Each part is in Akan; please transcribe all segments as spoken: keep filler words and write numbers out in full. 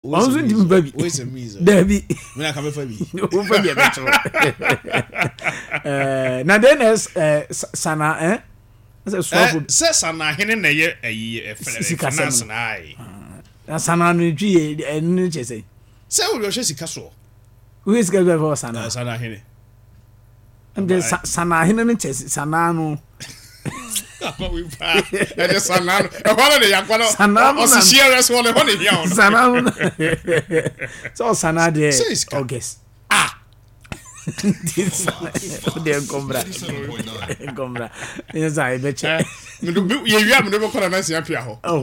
Onzo di baby. Where's the music? Debbie. When I come for me. Who for me? Eh, na denes eh sana eh. Say sana hene na ye eh finance na ai. Na sana no dwi eh ni chese. Say we go sika so. Who is going for sana? Sana hene. And the sana hene ni chese sana no. We pa. E sana no. E hono de yakwa no. O si share so le hono ya no. Sana no. So sana de August. Ah. De compra. Compra. Yes I bet you. Me do ye wi me do ko na sia pia ho. Oh.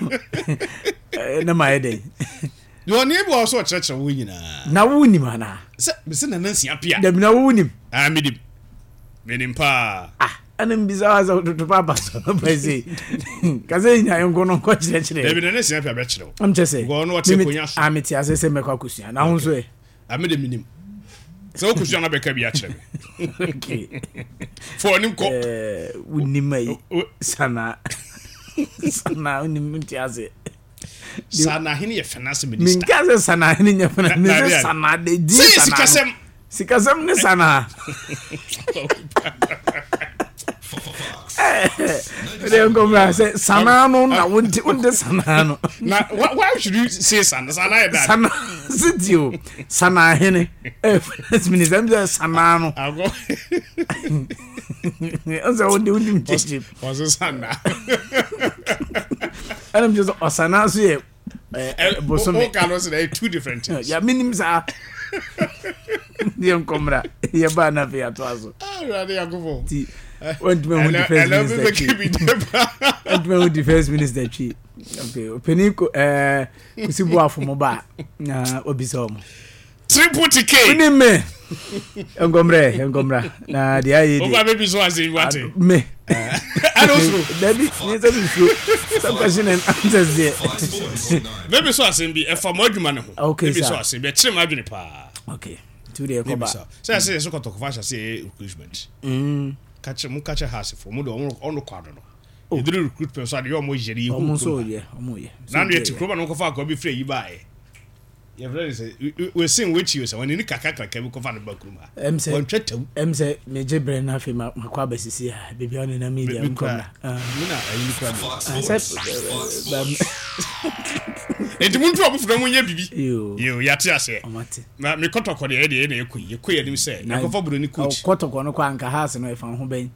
Na my day. You need to also church wo nyina. Na wo nim ana. Se me se na na sia pia. Da na wo nim. Ah me dim. Me dim pa. Ah, anem biza za to papa so pese. Kaze nya yon gono ko chire chire. Da me na sia pia be chire wo. Am chese. Go no te konya so. Ameti asese me kwa kusua. Na ho so e. Ah me dim nim. So kusua na be ka bia chire. Okay. For nim ko. Eh, unim mai sana. Sana unim ntiase. Sana hini ye finance minister. Min kaze sana hini ye finance minister. Sana de di sana. Sikasem. Sikasem ne sana. They go say sana no na won't won't sana no. Na why should you say sana? Sana e that. Sana sitio. Sana hini. Eh finance minister am sana no. Ago. Onse won't won't just. Was sana. And I'm just osana so ye eh bosom. Oh can say two different things. Ya minim sa. Diam komra. Ye ba na fe atwazo. Ah, really agofo. Ti went me with the first minister. And me with the first minister chi. Okay, peniko eh kusibu afomo ba na obisom. Triple T K. Uni me. Engomre, engomra. Na dia ye. O ba baby so as you want. Me. I don't know. Baby, ni so be some question and answers there. Baby so as be e for moduma ne ho. Okay, baby so as be chire ma adwene pa. Okay. Today ko ba. Say say so ko to fashion say recruitment. Mm. Catch mu catch house for mu do on kwado no. You do recruitment so you mo jeri hu. Omo so ye, omo ye. Na no yeti kroba no ko fa ko be free yi bae. You really say we sing with you so when you kaka kaka we ko fa no ba kuruma. Em say on twetau. Em say me jebre na fe ma kwa basisi ha. Baby on na media nkomna. Ah, me na ayi ni kwa. I said Enti muntu obufura mu nya bibi. Yo. Yo yate ase. Omate. Na me kotoko de e na ekoi. Ekoi anim say. Na ko fa buru ni coach. Kotoko no kwa anka house no e fa ho ben.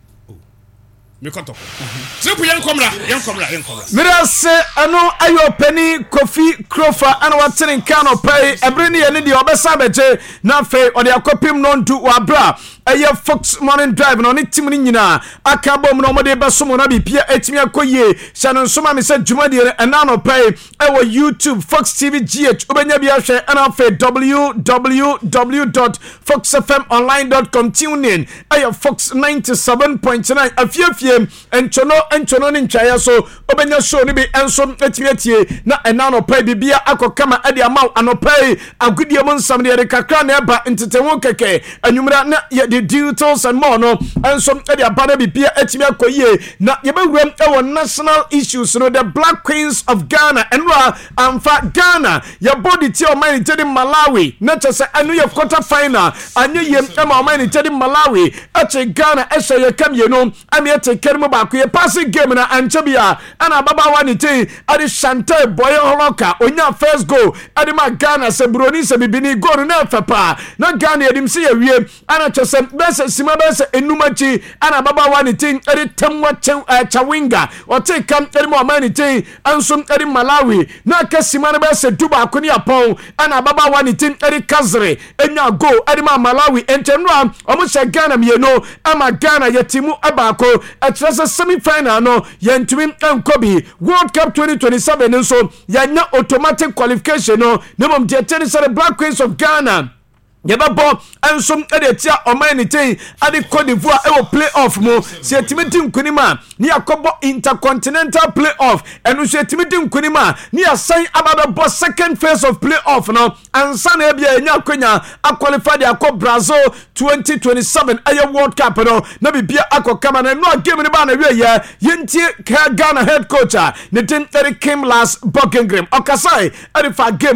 Me kotoko. Triple yan komra, yan komra, yan komra. Mira se ano ayo penny Kofi Krofa ana watene kano pay ebreni ye ne de obesa beje na fe ode akopim no ntu wabra eye Fox Morning Drive no ne tim ni nyina aka bom no mode beso na bipia etimi akoye shanon soma me se dwuma de ana no pay e wo YouTube Fox T V G H obenya bia hwe ana fe w w w dot fox f m online dot com tune in eye Fox ninety-seven point nine afia enchono enchono ni nchaya so obenya show ni bi enso etietie na enano pai bibia akokama ade amaw anopai agudie mo nsam de kakra na eba ntetewo keke anwumra na ye the details and more no enso ade abana bibia etimi akoye na ye bewuram e national issues no the Black Queens of Ghana enra amfa Ghana ye body ti o man tedi Malawi na chese anu ye quarter final anye ye e ma man tedi Malawi eche Ghana eshe ye kam ye no ami ete kermo ba ko ye passing game na anchebia ana baba wani te ade Chantal Boy Holoka onya first goal ade ma Ghana se broni se bibini goal na fepa na Ghana edim se ye wie ana chese bese sima bese enumachi ana baba wani te ade tamwa chawinga o te kam ade mo mani te anso ade Malawi na kasima na bese duba ko ni apon ana baba wani te ade Kazre enya goal ade ma Malawi entenwa omo se Ghana me no ama Ghana yetimu abako atrasa semi final no yentumi enkobi World Cup twenty twenty-seven nso yanya automatic qualification no nemom de ten say Black Queens of Ghana yebabo enso edetia omanity ade Cote d'Ivoire e wo playoff mo se timiti nkunima ni yakobo intercontinental playoff enu se timiti nkunima ni asan ababo second phase of playoff no ansa na bia enya kwenya aqualify de akọ Brazil twenty twenty-seven aye World Cup no na bibia akokama na no game ni ba na wie ye yentie Ghana head coach ne tin Eric Kim last Buckingham okasai ade fa game